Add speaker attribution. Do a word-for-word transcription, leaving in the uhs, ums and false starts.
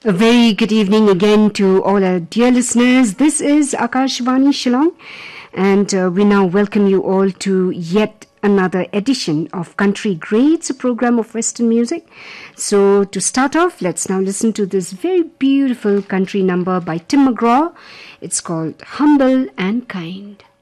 Speaker 1: A very good evening again to all our dear listeners. This is Akashvani Shillong, and uh, we now welcome you all to yet another edition of Country Greats, a program of Western music. So to start off, let's now listen to this very beautiful country number by Tim McGraw. It's called Humble and Kind.